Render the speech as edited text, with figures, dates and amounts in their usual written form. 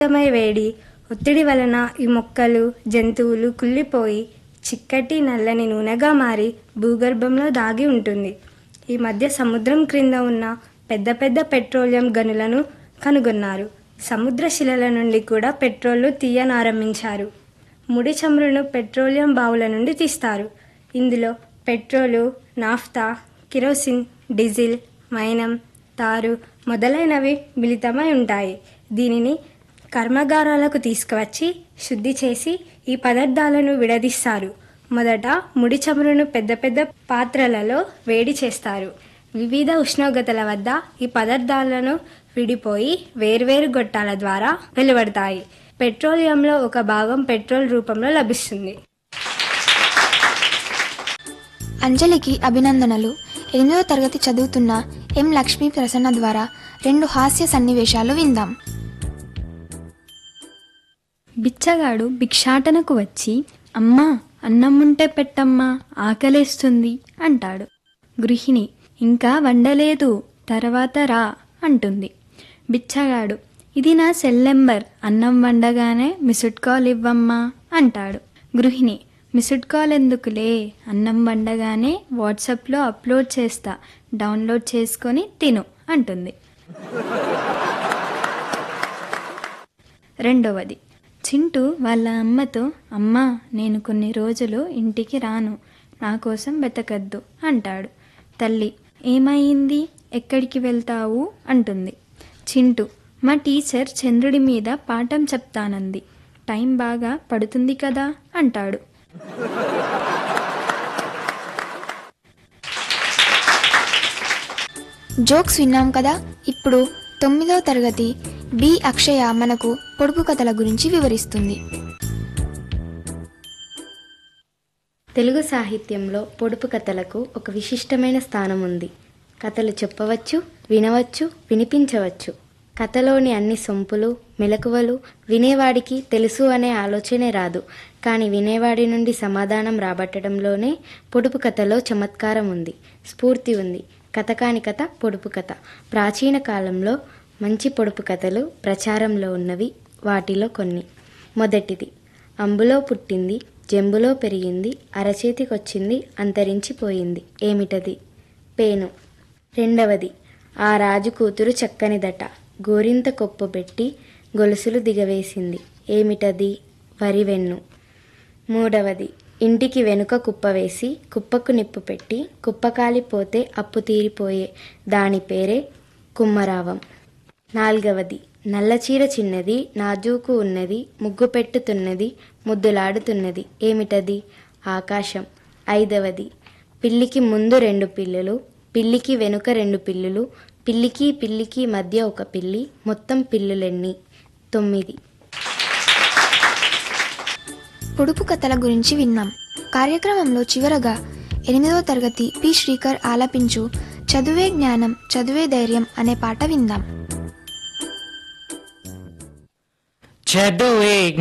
విపరీతమైన వేడి ఒత్తిడి వలన ఈ మొక్కలు జంతువులు కుళ్ళిపోయి చిక్కటి నల్లని నూనెగా మారి భూగర్భంలో దాగి ఉంటుంది. ఈ మధ్య సముద్రం క్రింద ఉన్న పెద్ద పెద్ద పెట్రోలియం గనులను కనుగొన్నారు. సముద్ర శిలల నుండి కూడా పెట్రోల్ను తీయనారంభించారు. ముడి చమురును పెట్రోలియం బావుల నుండి తీస్తారు. ఇందులో పెట్రోలు, నాఫ్తా, కిరోసిన్, డీజిల్, మైనం, తారు మొదలైనవి మిళితమై ఉంటాయి. దీనిని కర్మాగారాలకు తీసుకువచ్చి శుద్ధి చేసి ఈ పదార్థాలను విడదీస్తారు. మొదట ముడి చమురును పెద్ద పెద్ద పాత్రలలో వేడి చేస్తారు. వివిధ ఉష్ణోగ్రతల వద్ద ఈ పదార్థాలను విడిపోయి వేర్వేరు గొట్టాల ద్వారా వెలువడతాయి. పెట్రోలియంలో ఒక భాగం పెట్రోల్ రూపంలో లభిస్తుంది. అంజలికి అభినందనలు. 8వ తరగతి చదువుతున్న ఎం లక్ష్మీ ప్రసన్న ద్వారా 2 హాస్య సన్నివేశాలు విందాం. బిచ్చగాడు భిక్షాటనకు వచ్చి, అమ్మా అన్నం ఉంటే పెట్టమ్మా, ఆకలేస్తుంది అంటాడు. గృహిణి, ఇంకా వండలేదు, తర్వాత రా అంటుంది. బిచ్చగాడు, ఇది నా సెల్ నెంబర్, అన్నం వండగానే మిస్డ్ కాల్ ఇవ్వమ్మా అంటాడు. గృహిణి, మిస్డ్ కాల్ ఎందుకులే, అన్నం వండగానే వాట్సాప్లో అప్లోడ్ చేస్తా, డౌన్లోడ్ చేసుకొని తిను అంటుంది. రెండవది, చింటూ వాళ్ళ అమ్మతో, అమ్మా నేను కొన్ని రోజులు ఇంటికి రాను, నా కోసం వెతకద్దు అంటాడు. తల్లి, ఏమైంది, ఎక్కడికి వెళ్తావు అంటుంది. చింటూ, మా టీచర్ చంద్రుడి మీద పాఠం చెప్తానంది, టైం బాగా పడుతుంది కదా అంటాడు. జోక్స్ విన్నాం కదా. ఇప్పుడు 9వ తరగతి బి అక్షయ మనకు పొడుపు కథల గురించి వివరిస్తుంది. తెలుగు సాహిత్యంలో పొడుపు కథలకు ఒక విశిష్టమైన స్థానం ఉంది. కథలు చెప్పవచ్చు, వినవచ్చు, వినిపించవచ్చు. కథలోని అన్ని సొంపులు, మెలకువలు వినేవాడికి తెలుసు అనే ఆలోచనే రాదు. కానీ వినేవాడి నుండి సమాధానం రాబట్టడంలోనే పొడుపు కథలో చమత్కారం ఉంది, స్ఫూర్తి ఉంది. కథ కాని కథ పొడుపు కథ. ప్రాచీన కాలంలో మంచి పొడుపు కథలు ప్రచారంలో ఉన్నవి. వాటిలో కొన్ని. మొదటిది, అంబులో పుట్టింది, జంబులో పెరిగింది, అరచేతికొచ్చింది, అంతరించిపోయింది. ఏమిటది? పేను. రెండవది, ఆ రాజు కూతురు చక్కనిదట, గోరింత కొప్పు పెట్టి గొలుసులు దిగవేసింది. ఏమిటది? వరివెన్ను. మూడవది, ఇంటికి వెనుక కుప్ప వేసి కుప్పకు నిప్పు పెట్టి కుప్ప కాలిపోతే అప్పు తీరిపోయే, దాని పేరే కుమ్మరావం. నాలుగవది, నల్లచీర చిన్నది, నాజూకు ఉన్నది, ముగ్గు పెట్టుతున్నది, ముద్దులాడుతున్నది. ఏమిటది? ఆకాశం. ఐదవది, పిల్లికి ముందు 2 పిల్లులు, పిల్లికి వెనుక 2 పిల్లులు, పిల్లికి పిల్లికి మధ్య ఒక పిల్లి, మొత్తం పిల్లులెన్ని? 9. పొడుపు కథల గురించి విన్నాం. కార్యక్రమంలో చివరగా 8వ తరగతి పి శ్రీకర్ ఆలపించు చదువే జ్ఞానం చదువే ధైర్యం అనే పాట విందాం. చదువే